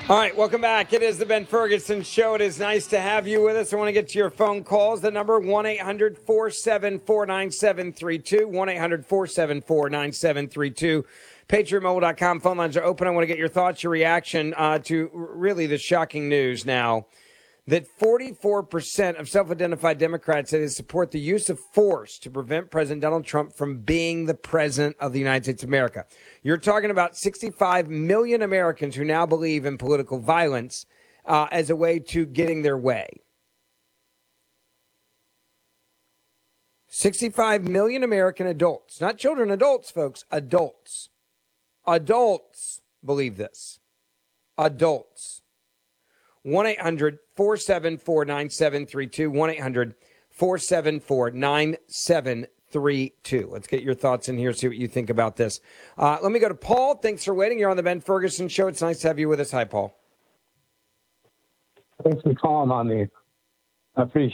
All right, welcome back. It is the Ben Ferguson Show. It is nice to have you with us. I want to get to your phone calls. The number 1-800-474-9732, 1-800-474-9732. PatriotMobile.com. Phone lines are open. I want to get your thoughts, your reaction to really the shocking news now that 44% of self-identified Democrats say they support the use of force to prevent President Donald Trump from being the president of the United States of America. You're talking about 65 million Americans who now believe in political violence as a way to getting their way. 65 million American adults, not children, adults, folks, adults. Adults believe this. Adults. 1-800-474-9732, 1-800-474-9732. Let's get your thoughts in here, see what you think about this. Let me go to Paul. Thanks for waiting. You're on the Ben Ferguson Show. It's nice to have you with us. Hi, Paul. Thanks for calling on me. I appreciate